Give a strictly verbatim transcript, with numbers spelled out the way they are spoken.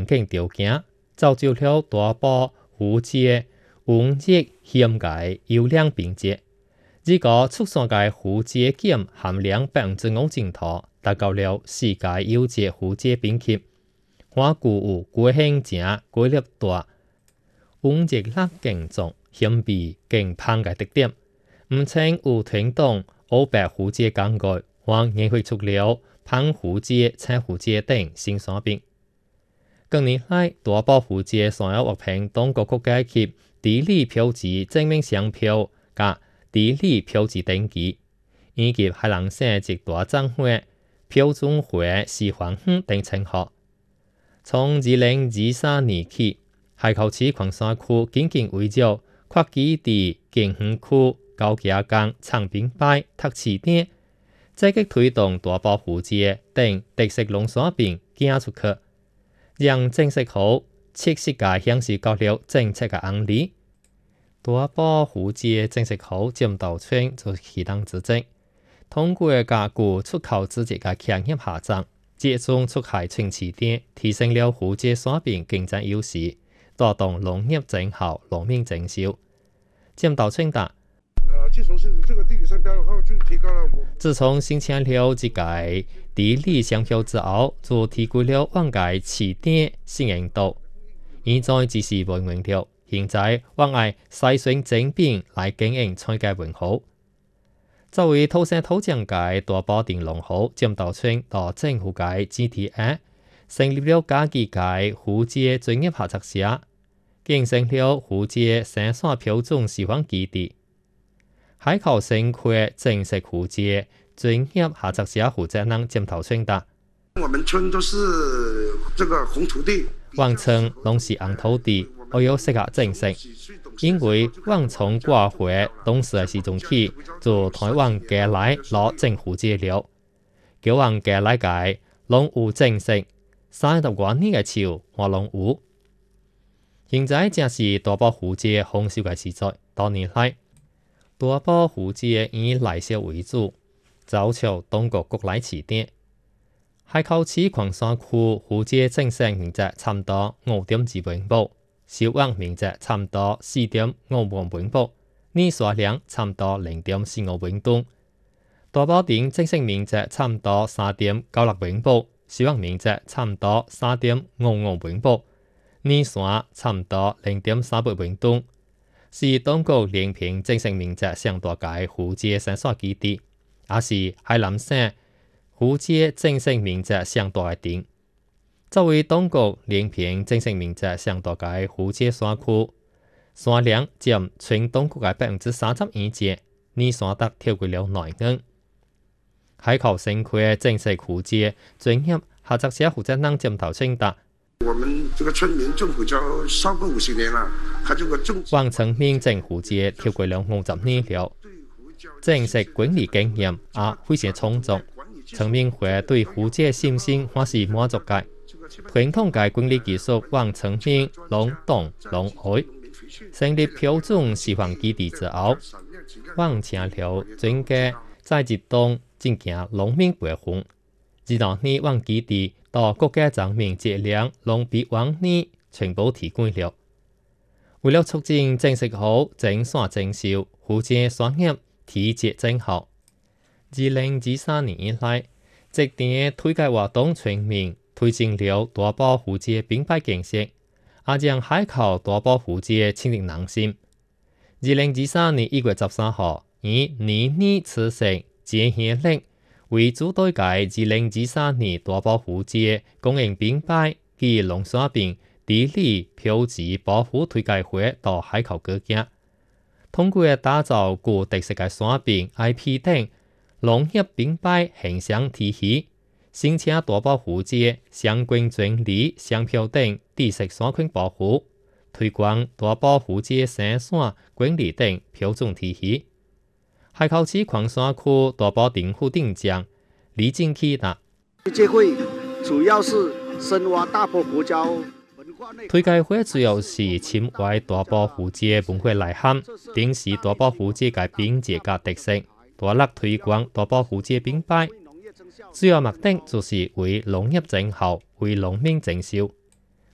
环境条件，造就了大埔湖街温热咸解优良并接。如果畜产界湖街碱含量百分之五正头，达到了世界优质湖街评级。花具有果香正、果粒大、温热力更重、咸味更香嘅特点。唔仅有传统黑白湖街感觉，还研发出了胖湖街、青湖街等新产品。近年来，大埔湖街所有获评当各国家级地理标志证明商标甲地理标志登记，以及海南省一大总会、标准会示范园等称号。从二零二三年起，海口市矿山区紧紧围绕扩基地、建园区、高架港、长滨摆、读市点，积极推动大埔湖街等特色农产品行出去，让政策好切实地享受到了政策嘅红利。大埔湖街政策好占道村做启动之政，通过加固出口资质嘅企业下降，集中出海村市点，提升了湖街产品竞争优势，带动农业增效、农民增收。占道村达。 自从是这个地理商标后，就提高了我。 自从申请了这个地理商标之后，就提高了往界市点信任度。现在只是文明了，现在往外筛选精品来经营菜界文化。作为土生土长界大埔镇农户，占道村到政府界 G T A 成立了家己界湖街专业合作社，建成了湖街生产标准示范基地。海口城区正式湖街专业合作社负责人占头村达。 我们村都是这个红土地， 往村拢是红土地，我有适合正式。因为往从挂回董事的时阵起，就台湾过来攞政府资料，叫往过来界拢有正式，三十多年嘅树我拢有。现在正是大埔湖街丰收嘅时代，多年来。大埔湖街以内销为主，找求当局国内市点。海口市矿山区湖街正式面积差不多五点二平方，收网面积差不多四点五万平方，年刷量差不多零点四五平吨。大埔镇正式面积差不多三点九六平方，收网面积差不多三点五五平方，年刷差不多零点三八平吨。是当局连评正式面积上大界湖街生产基地，也是海南省湖街正式面积上大的镇。作为当局连评正式面积上大界湖街山区，山量占全当局的百分之三十以上，年山达超过了内岸。海口城区的正式湖街专业合作社负责人占头村达。 我们这个村民政府教超过五十年了，还这个政往村民政湖街超过了五十年了，正式管理经验也非常充足。村民会对湖街信心还是满足嘅。传统嘅管理技术往村民拢懂拢会。成立标准示范基地之后，往请了专家在一动进行农民培训。二六年往基地到国家层面质量拢比往年全部提高了。为了促进正式好整线整修，湖街产业提质增效。二零二三年以来，这点推介活动全面推进了大埔湖街品牌建设，也让海口大埔湖街深入人心。二零二三年一月十三号，以年年此生结协力为主对界二零二三年大埔湖街供应品牌及农产品地理标志保护推介会到海口过境，通过打造具特色嘅产品 I P 等农业品牌形象体系，申请大埔湖街相关专利、商标等知识产权保护，推广大埔湖街生产管理等标准体系。海口市矿山区大埔镇副镇长李进启达， 推介会主要是深挖大埔湖礁文化内。 推介会主要是深挖大埔湖街文化内涵，展示大埔湖街嘅品质甲特色，大力推广大埔湖街品牌。主要目的就是为农业增效，为农民增收。